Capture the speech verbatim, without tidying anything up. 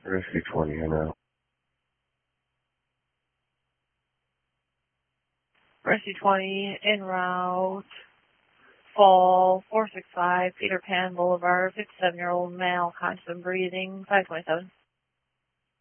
Rescue twenty, I know. Rescue twenty, en route, fall, four six five, Peter Pan Boulevard, fifty-seven-year-old male, constant breathing, five twenty-seven.